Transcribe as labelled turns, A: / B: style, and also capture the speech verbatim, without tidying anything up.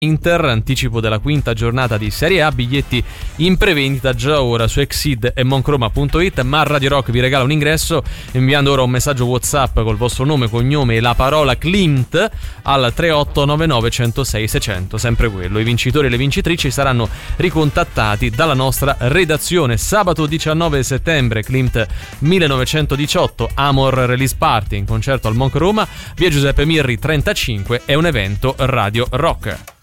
A: Inter, anticipo della quinta giornata di Serie A, biglietti in prevendita già ora su exid e moncroma punto it, ma Radio Rock vi regala un ingresso inviando ora un messaggio WhatsApp col vostro nome, cognome e la parola Clint al tre otto nove nove uno zero sei sei zero zero, sempre quello. I vincitori e le vincitrici saranno ricontattati dalla nostra redazione. Sabato diciannove settembre, Clint millenovecentodiciotto, Amor Release Party in concerto al Monk Roma, via Giuseppe Mirri trentacinque, è un evento Radio Rock.